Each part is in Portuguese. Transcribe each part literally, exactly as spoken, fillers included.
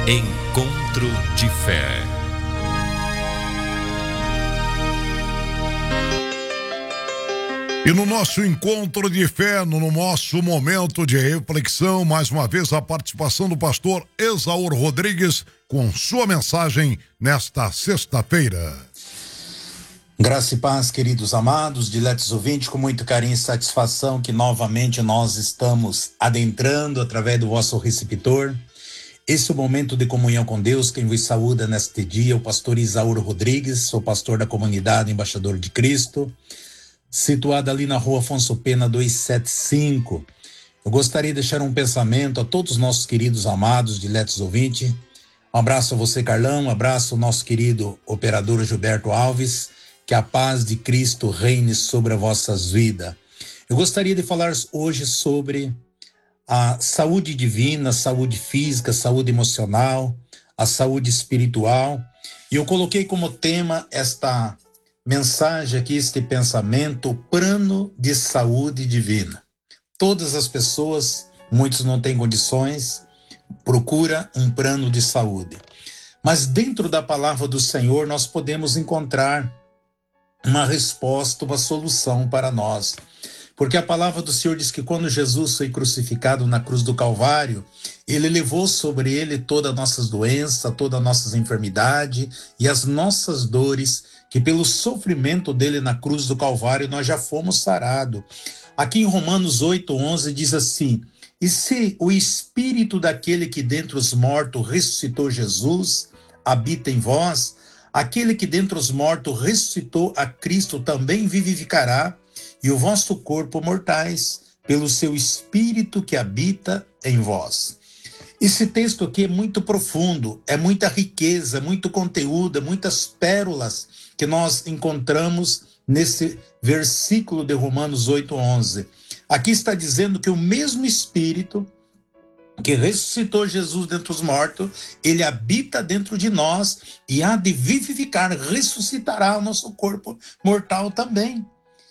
Encontro de fé. E no nosso encontro de fé, no nosso momento de reflexão, mais uma vez a participação do pastor Esaur Rodrigues com sua mensagem nesta sexta-feira. Graça e paz, queridos amados, diletos ouvintes, com muito carinho e satisfação que novamente nós estamos adentrando através do vosso receptor. Esse é o momento de comunhão com Deus. Quem vos saúda neste dia é o pastor Esaur Rodrigues, sou pastor da comunidade Embaixador de Cristo, situada ali na rua Afonso Pena duzentos e setenta e cinco. Eu gostaria de deixar um pensamento a todos os nossos queridos amados, diletos ouvintes. Um abraço a você, Carlão, um abraço ao nosso querido operador Gilberto Alves. Que a paz de Cristo reine sobre as vossas vidas. Eu gostaria de falar hoje sobre a saúde divina, saúde física, saúde emocional, a saúde espiritual. E eu coloquei como tema esta mensagem aqui, este pensamento, o plano de saúde divina. Todas as pessoas, muitos não têm condições, procura um plano de saúde. Mas dentro da palavra do Senhor nós podemos encontrar uma resposta, uma solução para nós. Porque a palavra do Senhor diz que quando Jesus foi crucificado na cruz do Calvário, ele levou sobre ele todas as nossas doenças, todas as nossas enfermidades e as nossas dores, que pelo sofrimento dele na cruz do Calvário nós já fomos sarados. Aqui em Romanos oito, onze diz assim: e se o Espírito daquele que dentre os mortos ressuscitou Jesus habita em vós, aquele que dentre os mortos ressuscitou a Cristo também vivificará, e o vosso corpo mortais, pelo seu Espírito que habita em vós. Esse texto aqui é muito profundo, é muita riqueza, muito conteúdo, é muitas pérolas que nós encontramos nesse versículo de Romanos oito, onze. Aqui está dizendo que o mesmo Espírito que ressuscitou Jesus dentre os mortos, ele habita dentro de nós e há de vivificar, ressuscitará o nosso corpo mortal também.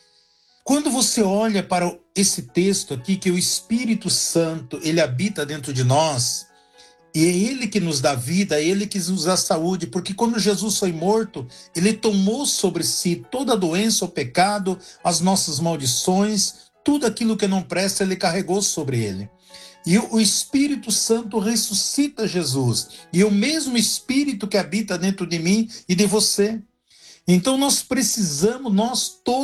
Quando você olha para esse texto aqui, que o Espírito Santo, ele habita dentro de nós, e é ele que nos dá vida, é ele que nos dá saúde, porque quando Jesus foi morto, ele tomou sobre si toda a doença, o pecado, as nossas maldições, tudo aquilo que não presta, ele carregou sobre ele. E o Espírito Santo ressuscita Jesus. E o mesmo Espírito que habita dentro de mim e de você. Então nós precisamos, nós todos,